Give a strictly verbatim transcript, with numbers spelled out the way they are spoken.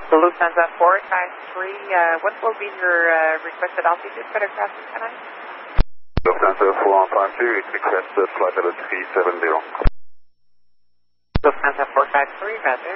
Lufthansa four five three, uh, what will be your uh, requested altitude for the crossing tonight? Lufthansa four five three, requested flight level three seven zero. Lufthansa four five three, roger.